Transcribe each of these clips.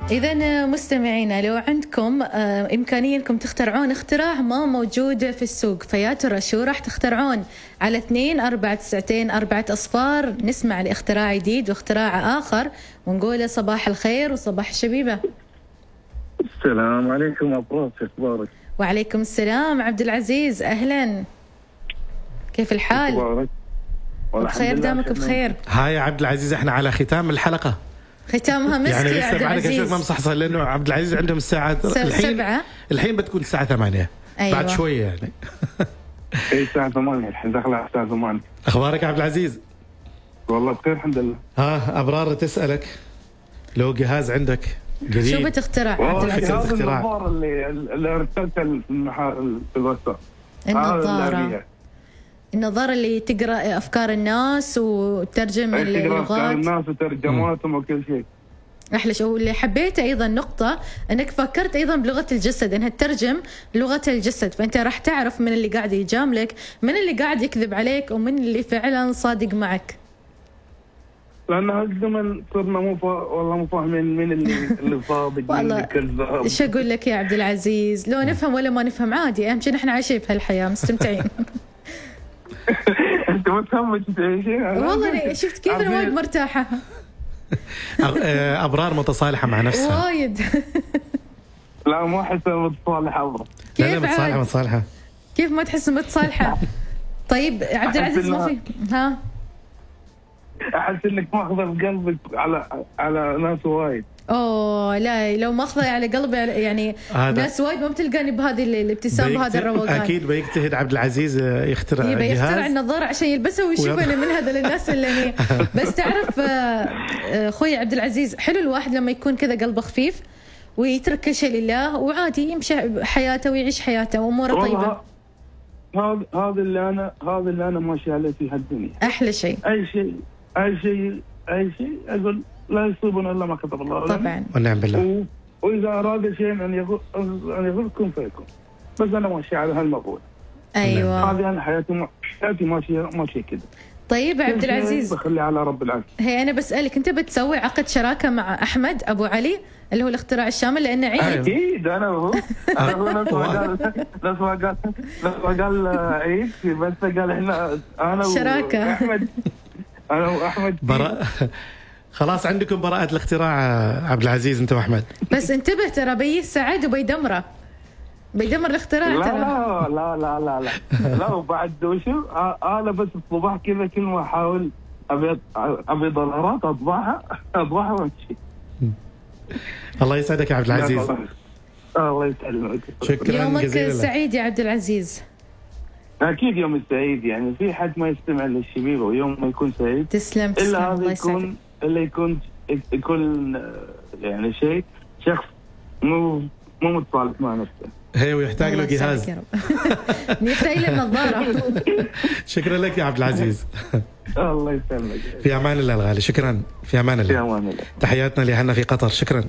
إذا مستمعينا، لو عندكم إمكانية أنكم تخترعون اختراع ما موجود في السوق، فيا ترى شو راح تخترعون؟ على 2-4-9-4 نسمع لاختراع جديد واختراع آخر ونقول صباح الخير وصباح الشبيبة. السلام عليكم أبراس، أخبارك؟ وعليكم السلام عبد العزيز، أهلا، كيف الحال؟ أخبارك؟ بخير، دامك بخير. هاي عبد العزيز، احنا على ختام الحلقة، ختامها مسكي يعني يا عبد العزيز. ما مصحصح لأنه عبد العزيز عندهم الساعة الحين بتكون الساعة 8. أيوة. بعد شوية يعني. الساعة 8 الحين داخل على الساعة 8. أخبارك يا عبد العزيز؟ والله بخير الحمد لله. أبرار تسألك لو جهاز عندك جديد شو بتخترع عبد العزيز؟ هذا النظارة اللي ارسلتها في الواتساب. النظارة اللي تقرأ أفكار الناس وترجم اللغات. أفكار الناس وترجماتهم وكل شيء. أحلى شيء. واللي حبيته أيضا نقطة أنك فكرت أيضا بلغة الجسد، أنها تترجم لغة الجسد، فأنت راح تعرف من اللي قاعد يجاملك، من اللي قاعد يكذب عليك، ومن اللي فعلا صادق معك. لأن هالزمن صرنا والله مو فاهمين من اللي صادق من اللي كذاب. إيش أقول لك يا عبد العزيز، لو نفهم ولا ما نفهم عادي، أهم شيء نحن عايشين في هالحياة مستمتعين. أنت ما تفهم تعيشين؟ والله شفت كيف أنا وايد مرتاحة. أبرار متصالحة مع نفسها وايد. لا ما أحس متصالحة أبرار. كيف متصالحة كيف ما تحس متصالحة؟ طيب عبد العزيز ما في أحس إنك ماخذة بقلبك على ناس وايد. اوه لا، لو ماخذه على قلبي يعني ناس وايد ما بتلقاني بهذه الابتسام بهذا الروقان. اكيد بيجتهد عبد العزيز يخترع جهاز، يخترع النظاره عشان يلبسها ويشوف انا من هذا الناس اللي بس تعرف اخوي عبد العزيز، حلو الواحد لما يكون كذا قلبه خفيف ويترك كل شيء لله وعادي يمشي حياته ويعيش حياته واموره طيبه. هذا اللي انا ماشي عليه في هالدنيا. احلى شيء اي شيء اقول لا يصيبنا الا ما كتب الله لنا. طبعا ونعم بالله. واذا اراد شيء ان يقول كن فيكون. بس انا ماشي على هالمقول. ايوه هذه انا حياتي ماشيه كذا. طيب عبد العزيز، بخلي على رب العالمين. هي انا بسالك، انت بتسوي عقد شراكه مع احمد ابو علي اللي هو الاختراع الشامل لانه عيد؟ اكيد انا وهو نفس ما قال عيد، بس قال احنا انا شراكه واحمد، انا واحمد خلاص عندكم براءة الاختراع عبد العزيز انت واحمد. بس انتبه ترى بيسعد وبيدمره، بيدمر الاختراع ترى. لا وبعد وشو انا بس الصباح كذا كل ما احاول ابي دولارات اطبعها وامشي. الله يسعدك يا عبد العزيز. الله يسلمك. شكرا يومك جزيلا. سعيد يا عبد العزيز. اكيد يوم السعيد، يعني في حد ما يستمع للشبيبه ويوم ما يكون سعيد. تسلم الا الله يسعدك. اللي يكون يعني شخص مو متصالح مع نفسه. هي ويحتاج له جهاز. يحتاج له نظاره. شكرا لك يا عبد العزيز. الله يسلمك. في امان الله الغالي. شكرا. في امان الله. في امان الله. تحياتنا لاهلنا في قطر. شكرا.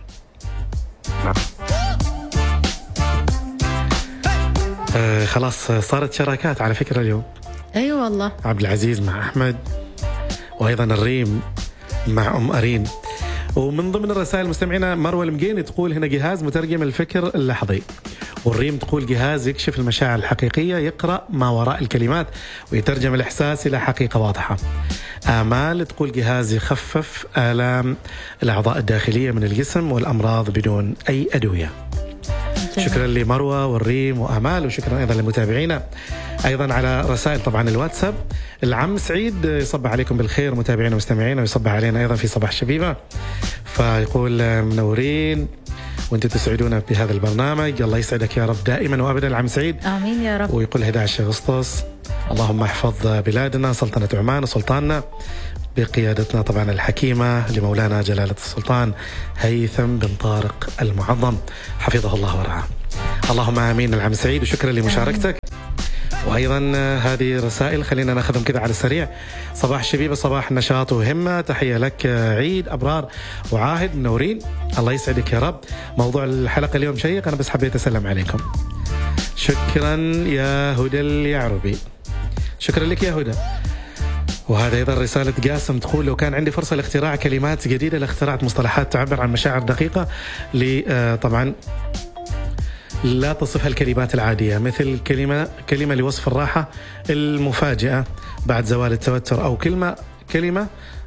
خلاص صارت شراكات على فكرة اليوم. أيوة والله. عبد العزيز مع أحمد، وأيضا الريم مع أم أرين. ومن ضمن الرسائل مستمعينا مروة المقيني تقول هنا جهاز مترجم الفكر اللحظي، والريم تقول جهاز يكشف المشاعر الحقيقية، يقرأ ما وراء الكلمات ويترجم الإحساس إلى حقيقة واضحة. آمال تقول جهاز يخفف آلام الأعضاء الداخلية من الجسم والأمراض بدون أي أدوية. شكرا لمروة والريم وآمال، وشكرا أيضا لمتابعينا أيضا على رسائل طبعا الواتساب. العم سعيد يصبح عليكم بالخير متابعينا ومستمعينا، ويصبح علينا أيضا في صباح الشبيبة، فيقول منورين وانتم تسعدونا بهذا البرنامج. الله يسعدك يا رب دائما وأبدا العم سعيد. آمين يا رب. ويقول 11 أغسطس اللهم احفظ بلادنا سلطنة عمان وسلطاننا بقيادتنا طبعا الحكيمة لمولانا جلالة السلطان هيثم بن طارق المعظم حفظه الله ورعاه. اللهم آمين العم سعيد، وشكرا لمشاركتك. وأيضا هذه رسائل خلينا ناخذهم كذا على السريع. صباح الشبيبة، صباح نشاط وهمة، تحية لك عيد أبرار وعاهد منورين. الله يسعدك يا رب. موضوع الحلقة اليوم شيق، أنا بس حبيت أسلم عليكم. شكرا يا هدى اليعربي، شكرا لك يا هدى. وهذا أيضا رسالة قاسم تقول لو كان عندي فرصة لاختراع كلمات جديدة لاخترعت مصطلحات تعبر عن مشاعر دقيقة طبعا لا تصفها الكلمات العادية، مثل كلمة لوصف الراحة المفاجئة بعد زوال التوتر، أو كلمة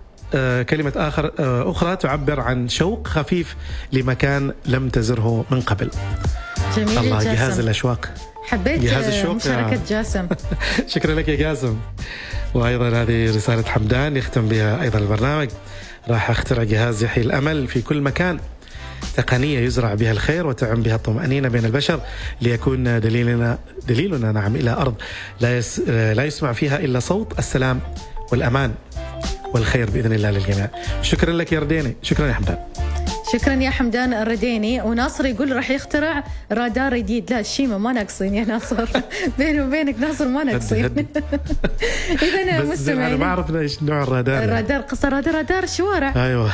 أخرى تعبر عن شوق خفيف لمكان لم تزره من قبل. جميل. الله جهاز الأشواق، حبيت مشاركة جاسم. شكرا لك يا جاسم. وأيضا هذه رسالة حمدان يختم بها أيضا البرنامج: راح أخترع جهاز يحيي الأمل في كل مكان، تقنية يزرع بها الخير وتعم بها الطمأنينة بين البشر، ليكون دليلنا نعم إلى أرض لا يسمع فيها إلا صوت السلام والأمان والخير بإذن الله للجميع. شكرا لك يا رديني. شكرا يا حمدان. شكرا يا حمدان الرديني. وناصر يقول راح يخترع رادار جديد. لا الشيمة ما ناقصين يا ناصر. بيني وبينك ناصر ما ناقصين. إذا مستمعين أنا ما عرفنا إيش نوع الرادار. الرادار قصة رادار شوارع. أيوة.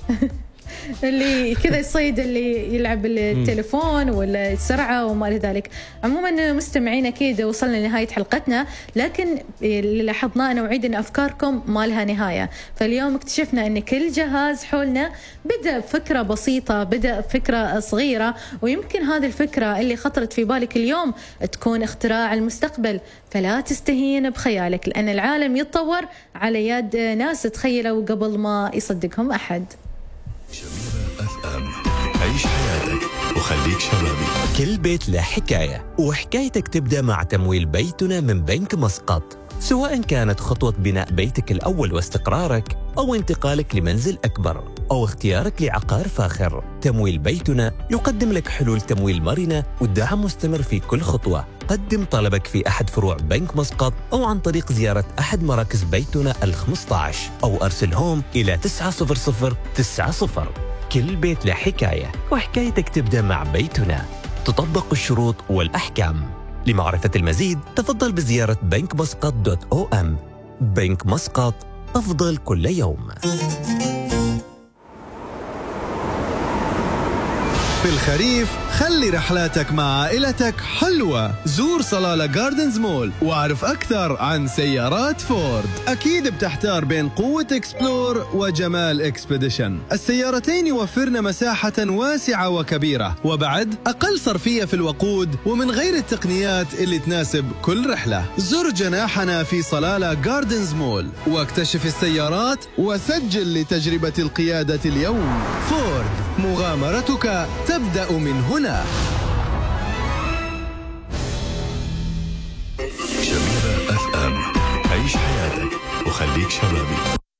اللي كذا يصيد اللي يلعب التليفون ولا السرعة وما إلى ذلك. عموما مستمعين أكيد وصلنا لنهاية حلقتنا، لكن اللي لاحظناه أنا وعيد أن أفكاركم ما لها نهاية. فاليوم اكتشفنا أن كل جهاز حولنا بدأ بفكرة بسيطة، بدأ بفكرة صغيرة، ويمكن هذه الفكرة اللي خطرت في بالك اليوم تكون اختراع المستقبل. فلا تستهين بخيالك، لأن العالم يتطور على يد ناس تخيلوا قبل ما يصدقهم أحد. شميرة FM، عيش حياتك وخليك شبابي. كل بيت له حكاية، وحكايتك تبدأ مع تمويل بيتنا من بنك مسقط. سواء كانت خطوة بناء بيتك الأول واستقرارك، أو انتقالك لمنزل أكبر، أو اختيارك لعقار فاخر، تمويل بيتنا يقدم لك حلول تمويل مرنة والدعم مستمر في كل خطوة. قدم طلبك في أحد فروع بنك مسقط، أو عن طريق زيارة أحد مراكز بيتنا 15، أو أرسلهم إلى 90090. كل بيت له حكاية، وحكايتك تبدأ مع بيتنا. تطبق الشروط والأحكام. لمعرفة المزيد تفضل بزيارة bankmuscat.om. بنك مسقط، أفضل كل يوم. في الخريف خلي رحلاتك مع عائلتك حلوة. زور صلالة جاردنز مول واعرف أكثر عن سيارات فورد. أكيد بتحتار بين قوة إكسبلور وجمال إكسبيديشن. السيارتين يوفرن مساحة واسعة وكبيرة، وبعد أقل صرفية في الوقود، ومن غير التقنيات اللي تناسب كل رحلة. زر جناحنا في صلالة جاردنز مول واكتشف السيارات وسجل لتجربة القيادة اليوم. فورد، مغامرتك تبدأ من هنا. شميرة FM، عيش حياتك وخليك شبابي.